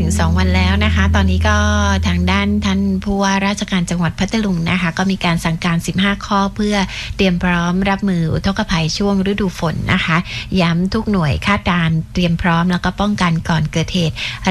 ถึง2วันแล้วนะคะตอนนี้ก็ทางด้านท่านผู้ว่าราชการจังหวัดพัทลุงนะคะก็มีการสั่งการ15ข้อเพื่อเตรียมพร้อมรับมืออุทกภัยช่วงฤดูฝนนะคะย้ำทุกหน่วยคาดการเตรียมพร้อมแล้วก็ป้องกันก่อนเกิดเหตุ